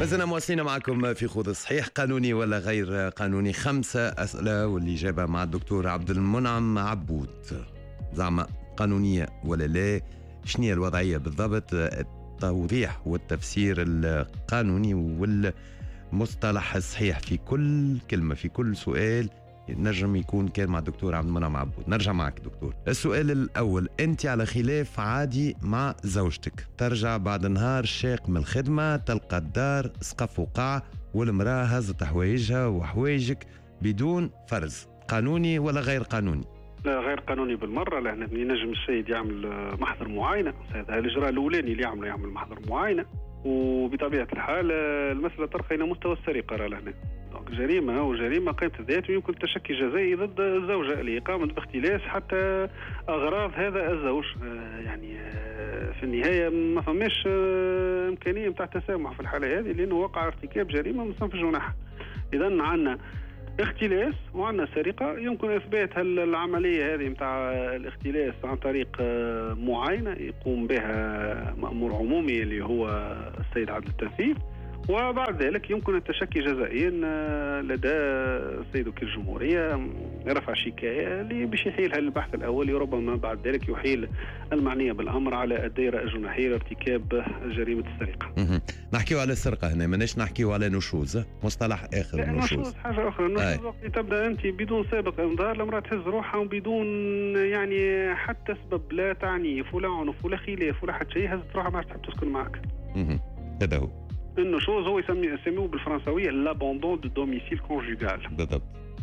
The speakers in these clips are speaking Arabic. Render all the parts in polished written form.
لازلنا مواصلين معكم في خوض الصحيح، قانوني ولا غير قانوني. 5 أسئلة والإجابة مع الدكتور عبد المنعم عبود. زعما قانونية ولا لا؟ شنو هي الوضعية بالضبط؟ التوضيح والتفسير القانوني والمصطلح الصحيح في كل كلمة في كل سؤال نجم يكون كان مع الدكتور عبد المنعم عبود. نرجع معك دكتور. السؤال الأول، أنت على خلاف عادي مع زوجتك، ترجع بعد نهار شاق من الخدمة، تلقى الدار سقف وقع والمرأة هزت حوايجها وحوايجك بدون فرز، قانوني ولا غير قانوني؟ لا، غير قانوني بالمرة، لأن ينجم السيد يعمل محضر معاينة. هذا الإجراء الأولاني اللي يعمل محضر معاينة، وبطبيعة الحال المسألة ترقى إلى مستوى السرقة لهنا. جريمة وجريمة قيمة الذات، ويمكن تشكي جزائي ضد الزوجة اللي قامت باختلاس حتى أغراض هذا الزوج. يعني في النهاية ما فماش إمكانية متاع التسامح في الحالة هذه، لأنه وقع ارتكاب جريمة من صنف الجناح. إذن عندنا اختلاس وعندنا سرقة. يمكن إثبات العملية هذه متاع الاختلاس عن طريق معاينة يقوم بها مأمور عمومي اللي هو السيد عدل التنفيذ، وبعد ذلك يمكن التشكي جزائيا لدى السيد وكيل الجمهورية، رفع شكاية اللي باش يحيلها للبحث الأولي، وربما بعد ذلك يحيل المعنية بالأمر على الدائرة الجناحية لارتكاب جريمة السرقة. نحكيو على السرقة هنا، ماناش نحكيو على نشوز، مصطلح آخر. نشوز حاجة أخرى. النشوز وقت تبدأ أنت بدون سابق إنذار، المرأة تهز روحها وبدون يعني حتى سبب، لا تعنيف ولا عنف ولا خلاف ولا حتى شيء، هزت روحها ما تحب تسكن معك. هذا هو النشوز، هو يسميه بالفرنساوية لابوندون دو دوميسيل كونجوغال بالضبط،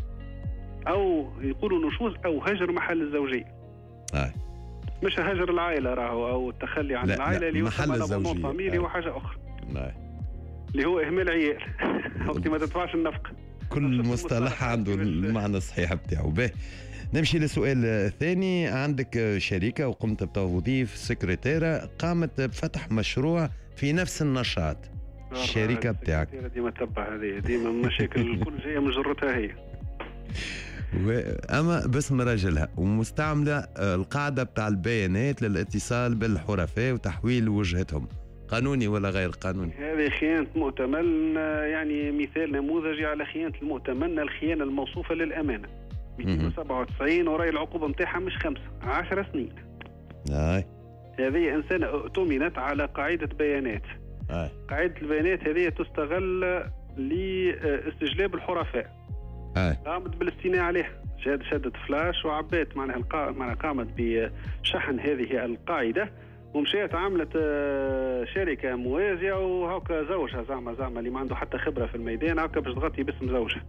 أو يقولوا نشوز أو هجر محل الزوجية. مش هجر العائلة راهو، أو التخلي عن العائلة اللي محل الزوجية فاميلي وحاجة أخرى اللي هو إهمال عيال وقت ما تدفعش النفقة. كل مصطلح عنده المعنى الصحيح بتاعه. به نمشي للسؤال الثاني. عندك شركة وقمت بتوظيف سكرتيرة قامت بفتح مشروع في نفس النشاط. الشركة بتاعك ديما تبع هذه، ديما مشاكل الكل جاية من جرتها هي. أما باسم رجلها، ومستعملة القاعدة بتاع البيانات للاتصال بالحرفاء وتحويل وجهتهم، قانوني ولا غير قانوني؟ هذه خيانة مؤتمن، يعني مثال نموذجي على خيانة المؤتمن، الخيانة الموصوفة للأمانة. 297 وراي العقوبة متاعها مش 5، 10 سنين. هذه إنسانة اؤتمنت على قاعدة بيانات. قاعدة البيانات هذه تستغل لاستجلاب الحرفاء. قامت بالاستيلاء عليها، شدت فلاش وعبات معناها قامت بشحن هذه القاعدة، ومشيت عملت شركة موازية، وهكا زوجها زعما اللي ما عنده حتى خبرة في الميدان هكا باش تغطي باسم زوجها.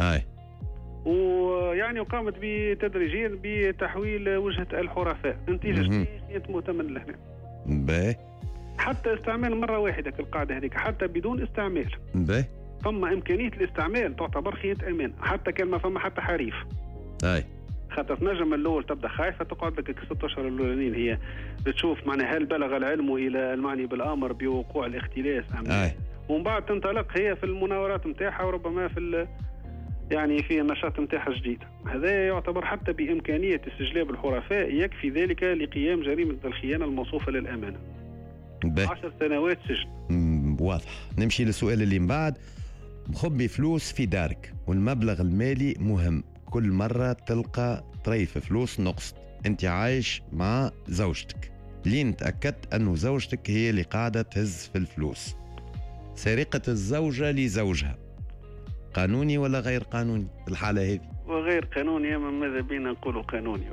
ويعني وقامت بتدريجيا بتحويل وجهة الحرفاء. نتيجة خيانة مؤتمن لهنا. حتى استعمال مرة واحدة القاعدة هذيك، حتى بدون استعمال. فما إمكانية الاستعمال تعتبر خيانة أمان، حتى كان ما فما حتى حريف. خاطر تنجم الأول تبدأ خايفة، تقعد لك 6 أشهر الأولانيين هي بتشوف معناها هل بلغ العلم إلى المعني بالأمر بوقوع الاختلاس أم لا، ومن بعد تنطلق هي في المناورات متاعها، وربما في يعني في النشاط متاعها الجديد. هذا يعتبر حتى بإمكانية استجلاب الحرفاء يكفي ذلك لقيام جريمة الخيانة الموصوفة للأمانة. 10 سنوات سجن. واضح. نمشي للسؤال اللي من بعد. مخبي فلوس في دارك والمبلغ المالي مهم، كل مرة تلقى طريف فلوس نقصت، انت عايش مع زوجتك، لين تأكدت أنه زوجتك هي اللي قاعدة تهز في الفلوس. سرقة الزوجة لزوجها، قانوني ولا غير قانوني في الحالة هذه؟ وغير قانوني، أما ماذا بينا نقولوا قانوني.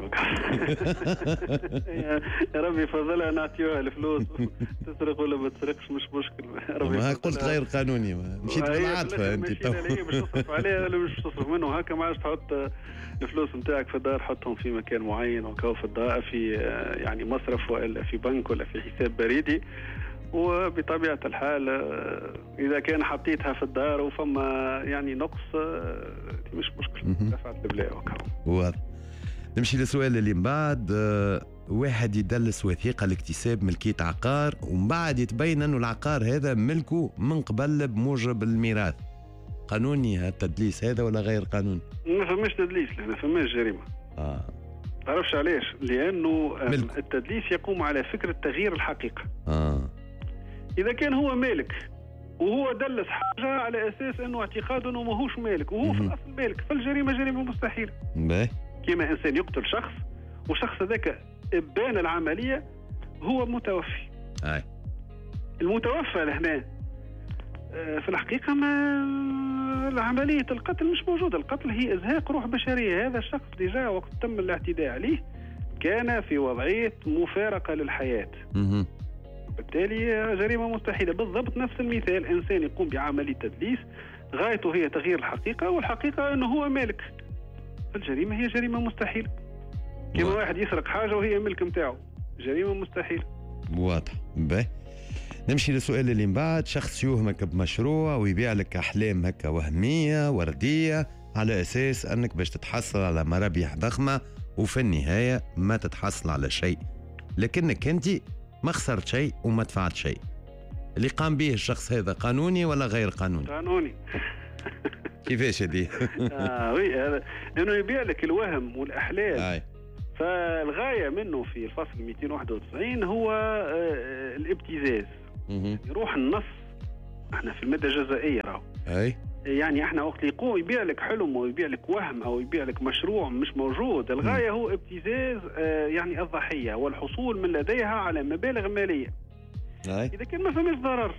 يا ربي فضلها نعطيوها الفلوس، تسرق ولا ما تسرقش مش مشكل. ما قلت غير قانوني، مشيت بالعاطفة أنت. هي باش تصرف عليها ولا باش تصرف منه هكا، ما عادش تحط الفلوس نتاعك في الدار، حطهم في مكان معين وكاو في الدار، في يعني مصرف ولا في بنك ولا في حساب بريدي. وبطبيعة الحال إذا كان حطيتها في الدار وفما يعني نقص مش مشكلة، دفعت البلاء وكاو. نمشي للسؤال اللي من بعد. واحد يدلس وثيقة لاكتساب ملكية عقار، ومن بعد يتبين أنه العقار هذا ملكه من قبل بموجب الميراث، قانوني التدليس هذا ولا غير قانوني؟ ما فماش تدليس، لأن فماش جريمة. تعرفش علاش؟ لأنه التدليس يقوم على فكرة تغيير الحقيقة. إذا كان هو مالك وهو دلس حاجه على اساس انه اعتقاده انه ماهوش مالك وهو في الاصل مالك، فالجريمه جريمه مستحيله. كما انسان يقتل شخص والشخص هذاك ابان العمليه هو متوفي. المتوفى لهنا في الحقيقه ما عمليه القتل مش موجوده، القتل هي ازهاق روح بشريه. هذا الشخص اللي جاء وقت تم الاعتداء عليه كان في وضعيه مفارقه للحياه. بالتالي جريمه مستحيله. بالضبط نفس المثال، انسان يقوم بعمليه تدليس غايته هي تغيير الحقيقه والحقيقه انه هو مالك، فالجريمه هي جريمه مستحيله. كما واحد يسرق حاجه وهي ملك نتاعو، جريمه مستحيله. واضح. نمشي للسؤال اللي من بعد. شخص يوهمك بمشروع ويبيع لك احلام هكا وهميه ورديه على اساس انك باش تتحصل على مرابح ضخمه وفي النهايه ما تتحصل على شيء، لكنك انت ما خسرت شيء وما دفعت شيء. اللي قام به الشخص هذا قانوني ولا غير قانوني؟ قانوني. كيفاش هذه؟ وي، هذا انه يبيع لك الوهم والاحلام. فالغايه منه في الفصل 291 هو الابتزاز. يروح النص، احنا في الماده الجزائيه راهو. يعني احنا وقت يقوم يبيع لك حلم ويبيع لك وهم او يبيع لك مشروع مش موجود، الغايه هو ابتزاز يعني الضحيه والحصول من لديها على مبالغ ماليه. اذا كان ما فماش ضرر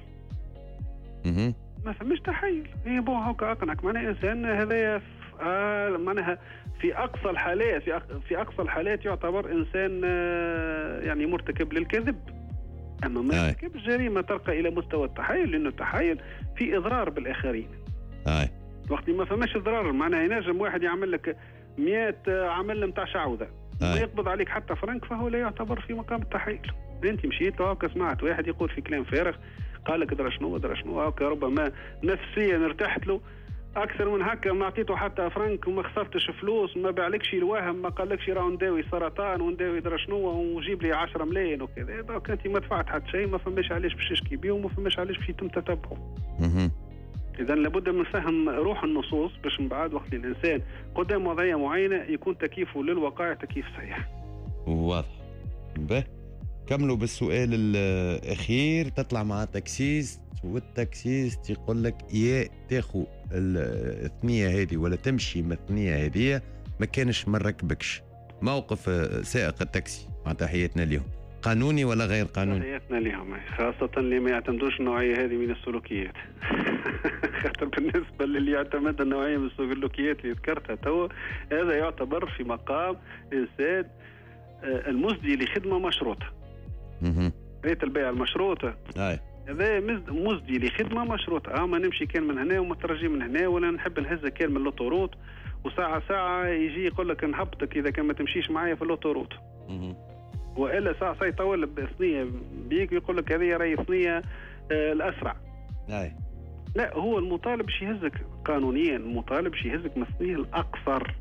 ما فماش تحيل، هي بون هكا اقنعك معناها انسان هذايا معناها في اقصى الحالات في اقصى الحالات يعتبر انسان يعني مرتكب للكذب. اما ما يرتكب الجريمه ترقى الى مستوى التحايل، لانه التحايل في اضرار بالاخرين. وقت ما فماش اضرار معناها ينجم واحد يعمل لك 100 عمل نتاع شعوذه ويقبض عليك حتى فرنك، فهو لا يعتبر في مقام التحايل. انت مشيت هكا سمعت واحد يقول في كلام فارغ، قال لك درا شنو هكا، ربما نفسيا ارتحت له اكثر من هكا، ما عطيته حتى فرنك وما خسرتش فلوس، ما باعلكش الوهم، ما قالكش راه نداوي سرطان ونداوي درا شنو وجيب لي 10 ملايين وكذا. دونك انت ما دفعت حتى شيء، ما فماش علاش باش تشكي بيه وما فماش علاش باش يتم تتبعه. اذا لابد من فهم روح النصوص باش من بعد وقت الانسان قدام وضعيه معينه يكون تكييفه للواقع تكييف صحيح. واضح. كملوا بالسؤال الاخير. تطلع مع تاكسيست والتاكسيست يقول لك يا تاخو الثنيه هذه ولا تمشي من الثنيه هذه، ما كانش ما نركبكش. موقف سائق التاكسي مع تحياتنا اليوم، قانوني ولا غير قانوني؟ تحياتنا لهم، خاصة اللي ما يعتمدوش النوعية هذه من السلوكيات. خاطر بالنسبة للي يعتمد النوعية من السلوكيات اللي ذكرتها تو، هذا يعتبر في مقام إنسان المزدي لخدمة مشروطة. ريت البيع المشروطة هذا مزدي لخدمة مشروطة. ما نمشي كان من هنا وما ترجي من هنا، ولا نحب نهز كان من اللوطوروت وساعة يجي يقول لك نهبطك إذا كان ما تمشيش معايا في اللوطوروت. والا ساعه يطول بثنيه بيك ويقول لك هذه راهي ثنيه الاسرع. لا، هو المطالب باش يهزك قانونيا، المطالب باش يهزك من الثنيه الاقصر.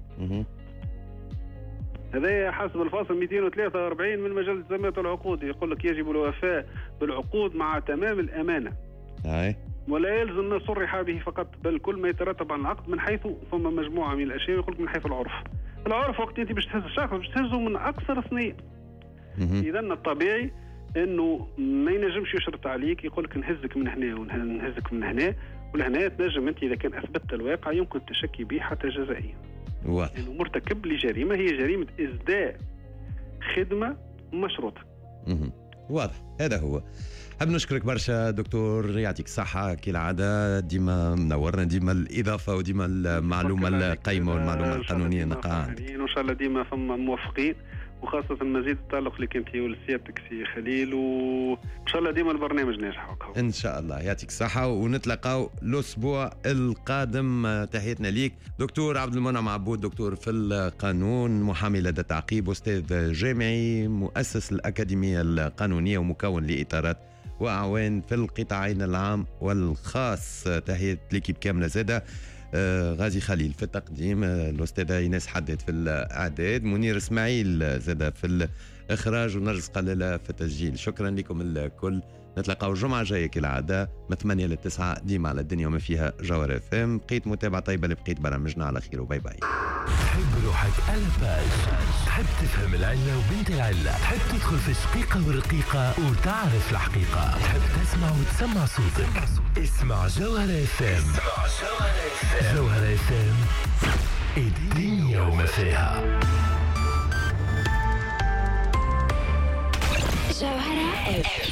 هذا حسب الفصل 243 من مجله التزامات والعقود، يقول لك يجب الوفاء بالعقود مع تمام الامانه. ولا يلزم ما صرح به فقط، بل كل ما يترتب عن العقد من حيث ثم مجموعه من الاشياء يقول لك من حيث العرف. العرف وقت انت باش تهز الشخص باش تهزه من اقصر ثنيه. إذا الطبيعي إنه ما ينجمش يشرط عليك يقول لك نهزك من هنا ونهزك من هنا ولهنا. تنجم أنت إذا كان أثبتت الواقع يمكن التشكي به حتى جزائيا. لأنه مرتكب لجريمة هي جريمة إسداء خدمة مشروطة. واضح. هذا هو. حاب نشكرك برشا دكتور، يعطيك الصحة كالعادة، ديما منورنا، ديما الإضافة وديما المعلومة القيمة والمعلومة القانونية نقاها. وإن شاء الله ديما فما موفقين، وخاصة مزيد التألق اللي كنت ولسيادتك سي خليل، وإن شاء الله ديما البرنامج ناجح. إن شاء الله. يعطيك الصحة ونتلاقاو الأسبوع القادم. تحياتنا ليك دكتور عبد المنعم عبود، دكتور في القانون، محامي لدى التعقيب، أستاذ جامعي، مؤسس الأكاديمية القانونية ومكون لإطارات وأعوان في القطاعين العام والخاص. تحية ليكيب كاملة زادة. غازي خليل في التقديم، الأستاذة إيناس حدد في الإعداد، منير إسماعيل زادة في الإخراج، ونرجس قلالة في التسجيل. شكرا لكم الكل. نتلاقاو الجمعة الجاية كالعادة من 8 ل 9 ديما على الدنيا وما فيها جوهر اف ام. بقيت متابعة طيبة لبقيت برامجنا على خير وباي باي. تحب روحك ألفاج، تحب تفهم العلة وبنت العلة، تحب تدخل في الشقيقة والرقيقة وتعرف الحقيقة، تحب تسمع وتسمع صوتك. اسمع جوهر اف ام. جوهر اف ام، الدنيا وما فيها. جوهر اف